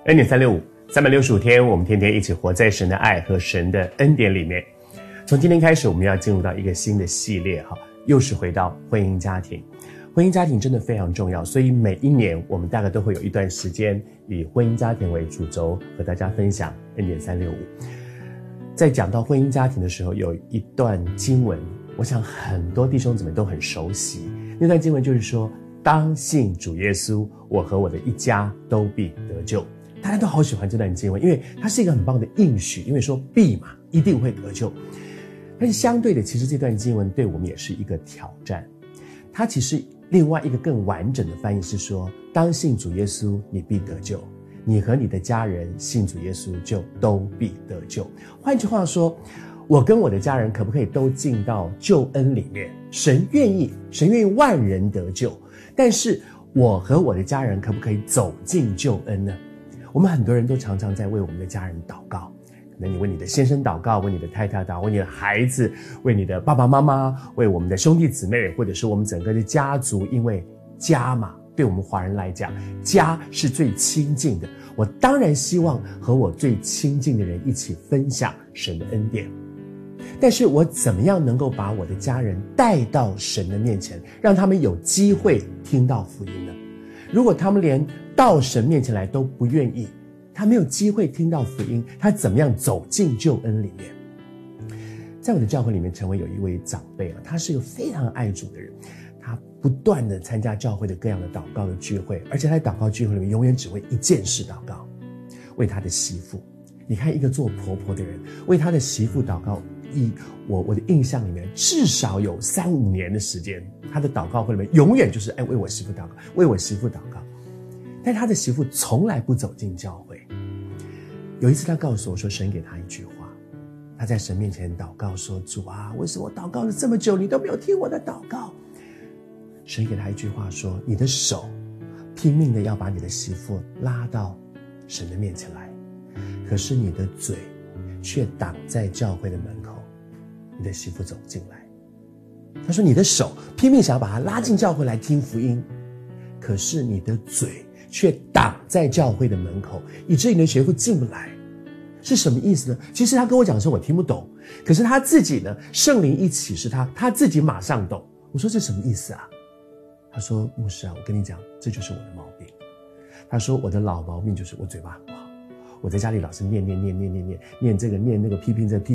恩典365，365天，我们天天一起活在神的爱和神的恩典里面。从今天开始，我们要进入到一个新的系列，又是回到婚姻家庭。婚姻家庭真的非常重要，所以每一年我们大概都会有一段时间以婚姻家庭为主轴，和大家分享恩典365。在讲到婚姻家庭的时候，有一段经文，我想很多弟兄姊妹都很熟悉。那段经文就是说，当信主耶稣，我和我的一家都必得救。大家都好喜欢这段经文，因为它是一个很棒的应许，因为说必嘛，一定会得救。但是相对的，其实这段经文对我们也是一个挑战。它其实另外一个更完整的翻译是说，当信主耶稣，你必得救，你和你的家人信主耶稣就都必得救。换句话说，我跟我的家人可不可以都进到救恩里面？神愿意万人得救，但是我和我的家人可不可以走进救恩呢？我们很多人都常常在为我们的家人祷告，可能你为你的先生祷告，为你的太太祷告，为你的孩子，为你的爸爸妈妈，为我们的兄弟姊妹，或者是我们整个的家族。因为家嘛，对我们华人来讲，家是最亲近的，我当然希望和我最亲近的人一起分享神的恩典。但是我怎么样能够把我的家人带到神的面前，让他们有机会听到福音呢？如果他们连到神面前来都不愿意，他没有机会听到福音，他怎么样走进救恩里面？在我的教会里面，成为有一位长辈，他是一个非常爱主的人，他不断的参加教会的各样的祷告的聚会，而且在祷告聚会里面永远只为一件事祷告，为他的媳妇。你看一个做婆婆的人为他的媳妇祷告，我的印象里面至少有3-5年的时间，他的祷告会里面永远就是为我媳妇祷告，为我媳妇祷告。但他的媳妇从来不走进教会。有一次他告诉我说，神给他一句话，他在神面前祷告说，主啊，为什么我祷告了这么久你都没有听我的祷告？神给他一句话说，你的手拼命的要把你的媳妇拉到神的面前来，可是你的嘴却挡在教会的门口，你的媳妇走不进来。他说，你的手拼命想要把她拉进教会来听福音，可是你的嘴却挡在教会的门口，以致你的媳妇进不来。是什么意思呢？其实他跟我讲说我听不懂，可是他自己呢，圣灵一启示他自己马上懂。我说这什么意思啊？他说，牧师啊，我跟你讲，这就是我的毛病。他说我的老毛病就是我嘴巴很不好，我在家里老是念这个念那个，批评这个批